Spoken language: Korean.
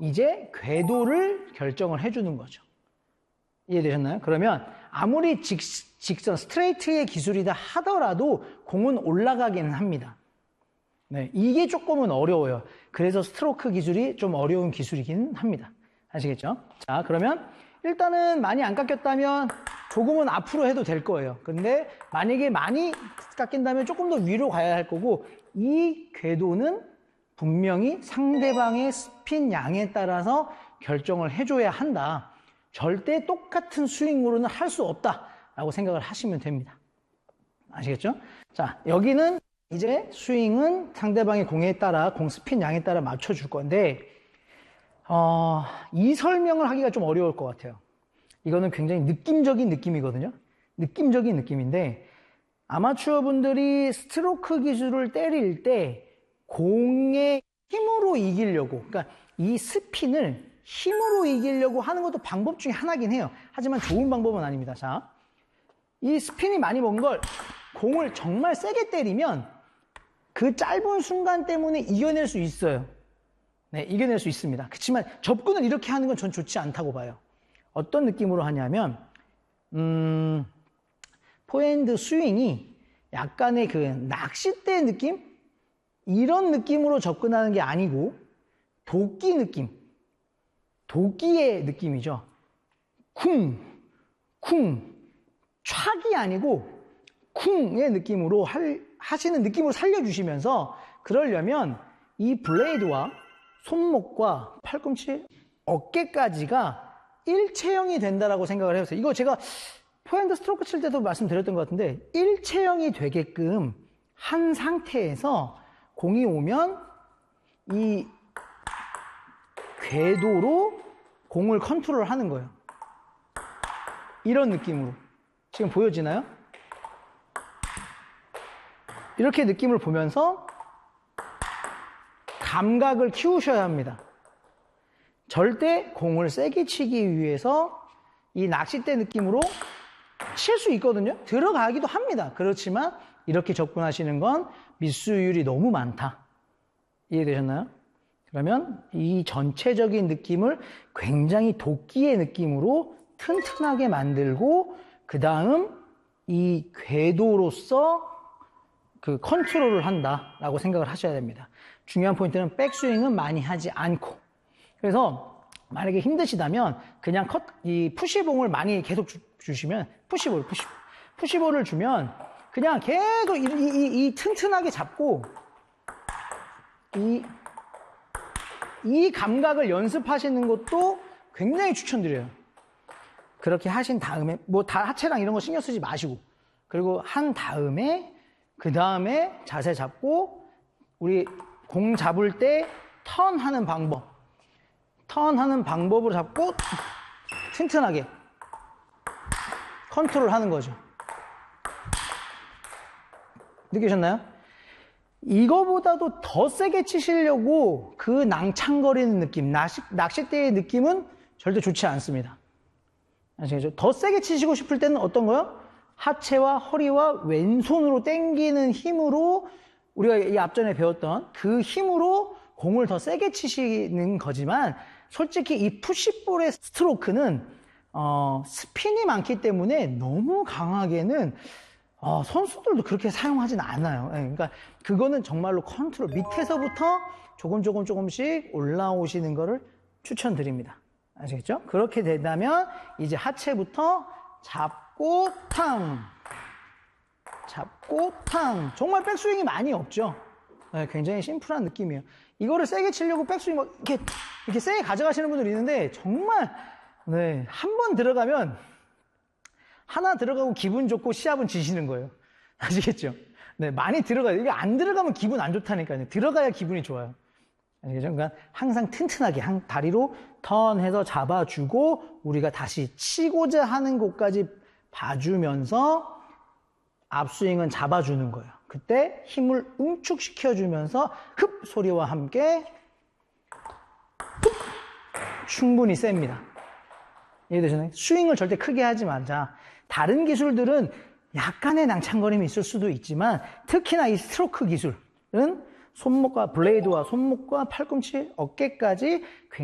이제 궤도를 결정을 해주는 거죠. 이해되셨나요? 그러면 아무리 직선, 스트레이트의 기술이다 하더라도 공은 올라가기는 합니다. 네, 이게 조금은 어려워요. 그래서 스트로크 기술이 좀 어려운 기술이긴 합니다. 아시겠죠? 자, 그러면 일단은 많이 안 깎였다면 조금은 앞으로 해도 될 거예요. 근데 만약에 많이 깎인다면 조금 더 위로 가야 할 거고, 이 궤도는 분명히 상대방의 스핀 양에 따라서 결정을 해줘야 한다. 절대 똑같은 스윙으로는 할 수 없다라고 생각을 하시면 됩니다. 아시겠죠? 자, 여기는 이제 스윙은 상대방의 공에 따라, 공 스핀 양에 따라 맞춰줄 건데, 이 설명을 하기가 좀 어려울 것 같아요. 이거는 굉장히 느낌적인 느낌이거든요. 느낌적인 느낌인데, 아마추어 분들이 스트로크 기술을 때릴 때 공의 힘으로 이기려고, 그러니까 이 스핀을 힘으로 이기려고 하는 것도 방법 중에 하나긴 해요. 하지만 좋은 방법은 아닙니다. 자, 이 스핀이 많이 먼 걸 공을 정말 세게 때리면 그 짧은 순간 때문에 이겨낼 수 있어요. 네, 이겨낼 수 있습니다. 그렇지만 접근을 이렇게 하는 건 전 좋지 않다고 봐요. 어떤 느낌으로 하냐면 포핸드 스윙이 약간의 그 낚싯대 느낌? 이런 느낌으로 접근하는 게 아니고 도끼 느낌, 도끼의 느낌이죠. 쿵, 쿵, 촥이 아니고 쿵의 느낌으로 하시는 느낌으로 살려주시면서, 그러려면 이 블레이드와 손목과 팔꿈치, 어깨까지가 일체형이 된다라고 생각을 해보세요. 이거 제가 포핸드 스트로크 칠 때도 말씀드렸던 것 같은데, 일체형이 되게끔 한 상태에서 공이 오면 이 궤도로 공을 컨트롤 하는 거예요. 이런 느낌으로. 지금 보여지나요? 이렇게 느낌을 보면서 감각을 키우셔야 합니다. 절대 공을 세게 치기 위해서 이 낚싯대 느낌으로 칠 수 있거든요. 들어가기도 합니다. 그렇지만 이렇게 접근하시는 건 미스율이 너무 많다. 이해되셨나요? 그러면 이 전체적인 느낌을 굉장히 도끼의 느낌으로 튼튼하게 만들고, 그 다음 이 궤도로서 그 컨트롤을 한다라고 생각을 하셔야 됩니다. 중요한 포인트는 백스윙은 많이 하지 않고, 그래서 만약에 힘드시다면 그냥 이 푸시봉을 많이 계속 주시면, 푸시볼을 주면 그냥 계속 이 튼튼하게 잡고 이 감각을 연습하시는 것도 굉장히 추천드려요. 그렇게 하신 다음에 다 하체랑 이런 거 신경 쓰지 마시고, 그리고 한 다음에 그 다음에 자세 잡고 우리 공 잡을 때 턴하는 방법으로 잡고 튼튼하게 컨트롤하는 거죠. 느끼셨나요? 이거보다도 더 세게 치시려고 그 낭창거리는 느낌, 낚싯대의 느낌은 절대 좋지 않습니다. 아시겠죠? 더 세게 치시고 싶을 때는 어떤 거요? 하체와 허리와 왼손으로 당기는 힘으로, 우리가 이 앞전에 배웠던 그 힘으로 공을 더 세게 치시는 거지만, 솔직히 이 푸시볼의 스트로크는 스핀이 많기 때문에 너무 강하게는 선수들도 그렇게 사용하진 않아요. 그러니까 그거는 정말로 컨트롤, 밑에서부터 조금씩 올라오시는 거를 추천드립니다. 아시겠죠? 그렇게 된다면 이제 하체부터 잡고 탕, 정말 백스윙이 많이 없죠. 굉장히 심플한 느낌이에요. 이거를 세게 치려고 백스윙 이렇게 세게 가져가시는 분들이 있는데, 정말 한 번 들어가면 하나 들어가고 기분 좋고 시합은 지시는 거예요. 아시겠죠? 네, 많이 들어가요. 이게 안 들어가면 기분 안 좋다니까요. 들어가야 기분이 좋아요. 아시겠죠? 그러니까 항상 튼튼하게 다리로 턴해서 잡아주고, 우리가 다시 치고자 하는 곳까지 봐주면서 앞스윙은 잡아주는 거예요. 그때 힘을 응축시켜주면서 흡 소리와 함께 충분히 셉니다. 이해되시나요? 스윙을 절대 크게 하지 말자. 다른 기술들은 약간의 낭창거림이 있을 수도 있지만, 특히나 이 스트로크 기술은 블레이드와 손목과 팔꿈치, 어깨까지